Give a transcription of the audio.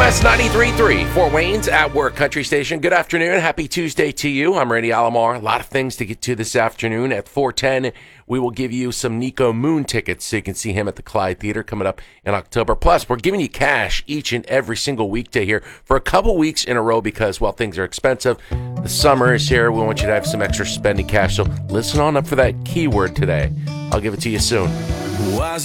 WQS 93.3, Fort Wayne's at Work Country Station. Good afternoon. Happy Tuesday to you. I'm Randy Alomar. A lot of things to get to this afternoon. At 4:10, we will give you some Nico Moon tickets so you can see him at the Clyde Theater coming up in October. Plus, we're giving you cash each and every single weekday here for a couple weeks in a row because, well, things are expensive. The summer is here. We want you to have some extra spending cash. So listen on up for that keyword today. I'll give it to you soon.